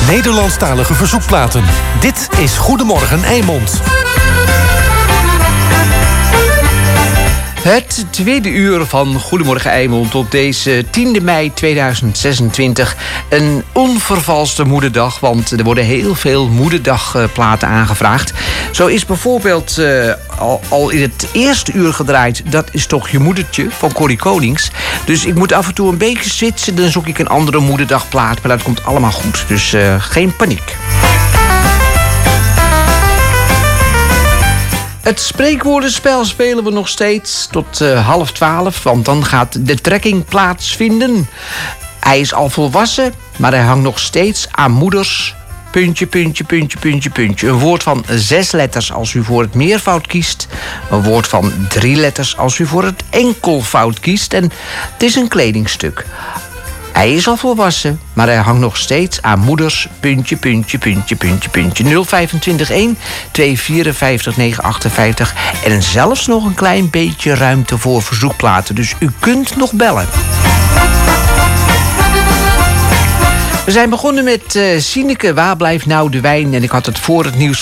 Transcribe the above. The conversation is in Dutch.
Nederlandstalige verzoekplaten. Dit is Goedemorgen Eimond. Het tweede uur van Goedemorgen Eimond op deze 10 mei 2026. Een onvervalste moederdag, want er worden heel veel moederdagplaten aangevraagd. Zo is bijvoorbeeld al in het eerste uur gedraaid Dat is toch je moedertje van Corrie Konings. Dus ik moet af en toe een beetje switchen, dan zoek ik een andere moederdagplaat. Maar dat komt allemaal goed, dus geen paniek. Het spreekwoordenspel spelen we nog steeds tot 11:30, want dan gaat de trekking plaatsvinden. Hij is al volwassen, maar hij hangt nog steeds aan moeders. Puntje, puntje, puntje, puntje, puntje. Een woord van 6 letters als u voor het meervoud kiest. Een woord van 3 letters als u voor het enkelvoud kiest. En het is een kledingstuk. Hij is al volwassen, maar hij hangt nog steeds aan moeders. Puntje, puntje, puntje, puntje, puntje. 025 254 958. En zelfs nog een klein beetje ruimte voor verzoekplaten. Dus u kunt nog bellen. We zijn begonnen met Sineke, waar blijft nou de wijn? En ik had het voor het nieuws